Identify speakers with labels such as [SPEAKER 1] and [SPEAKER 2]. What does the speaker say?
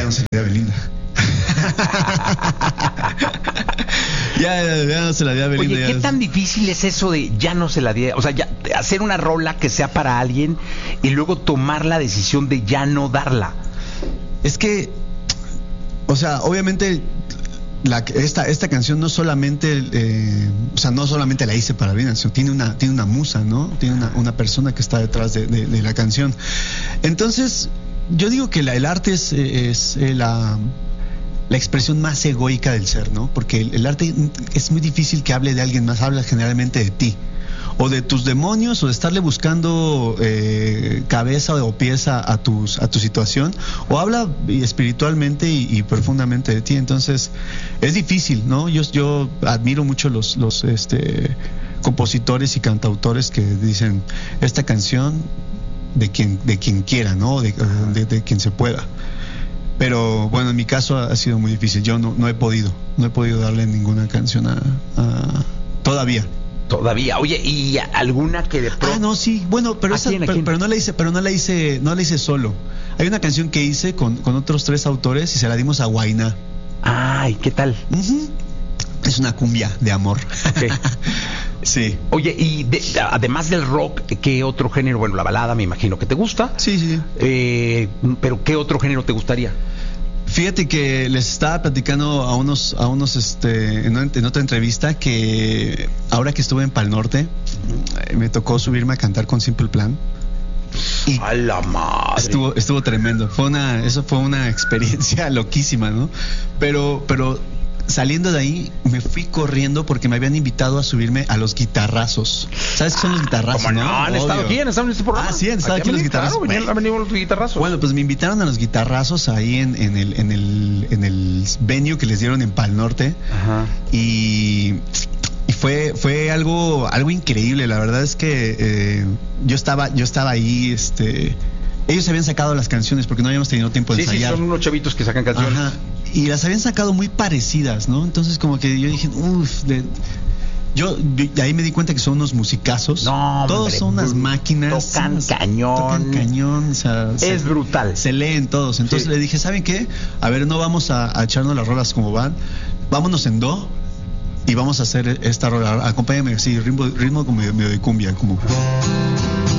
[SPEAKER 1] no se la di a Belinda. ya no se la di a Belinda.
[SPEAKER 2] Oye, ¿qué tan difícil es eso de ya no se la di? O sea, ya, hacer una rola que sea para alguien y luego tomar la decisión de ya no darla.
[SPEAKER 1] Es que, o sea, obviamente esta canción no solamente, o sea, no solamente la hice para Belinda, sino tiene una musa, ¿no? Tiene una persona que está detrás de la canción. Entonces, yo digo que el arte es la expresión más egoica del ser, ¿no? Porque el arte es muy difícil que hable de alguien más, habla generalmente de ti, o de tus demonios, o de estarle buscando cabeza o pieza a tu situación, o habla espiritualmente y profundamente de ti. Entonces es difícil, ¿no? Yo admiro mucho los compositores y cantautores que dicen esta canción de quien quiera, ¿no? De quien se pueda. Pero bueno, en mi caso ha sido muy difícil. Yo no he podido darle ninguna canción a todavía.
[SPEAKER 2] Oye, ¿y alguna que de pronto?
[SPEAKER 1] No, sí. Bueno, pero pero no la hice solo. Hay una canción que hice con otros 3 autores y se la dimos a Guainá.
[SPEAKER 2] Ay, ¿qué tal?
[SPEAKER 1] Uh-huh. Es una cumbia de amor.
[SPEAKER 2] Okay.
[SPEAKER 1] Sí.
[SPEAKER 2] Oye, y además del rock, ¿qué otro género? Bueno, la balada me imagino que te gusta.
[SPEAKER 1] Sí.
[SPEAKER 2] Pero ¿qué otro género te gustaría?
[SPEAKER 1] Fíjate que les estaba platicando a unos en otra entrevista que ahora que estuve en Pal Norte me tocó subirme a cantar con Simple Plan. Y
[SPEAKER 2] ¡a la madre!
[SPEAKER 1] Estuvo tremendo. Eso fue una experiencia loquísima, ¿no? Pero saliendo de ahí me fui corriendo porque me habían invitado a subirme a los guitarrazos. ¿Sabes qué son los guitarrazos?
[SPEAKER 2] ¿Cómo no? ¿Han estado aquí? ¿Han estado en este programa?
[SPEAKER 1] Sí, han estado aquí los guitarrazos.
[SPEAKER 2] Claro, han venido los guitarrazos.
[SPEAKER 1] Bueno, pues me invitaron a los guitarrazos ahí en el venue que les dieron en Pal Norte.
[SPEAKER 2] Ajá.
[SPEAKER 1] Y fue algo increíble. La verdad es que yo estaba ahí, ellos habían sacado las canciones porque no habíamos tenido tiempo de ensayar.
[SPEAKER 2] Sí, son unos chavitos que sacan canciones.
[SPEAKER 1] Ajá. Y las habían sacado muy parecidas, ¿no? Entonces como que yo dije, yo de ahí me di cuenta que son unos musicazos.
[SPEAKER 2] No,
[SPEAKER 1] todos
[SPEAKER 2] hombre,
[SPEAKER 1] son unas máquinas.
[SPEAKER 2] Tocan cañón.
[SPEAKER 1] O sea,
[SPEAKER 2] es brutal.
[SPEAKER 1] Se leen todos. Entonces le dije, ¿saben qué? A ver, no vamos a echarnos las rolas como van. Vámonos en do y vamos a hacer esta rola. Acompáñame así, ritmo como medio de cumbia, como...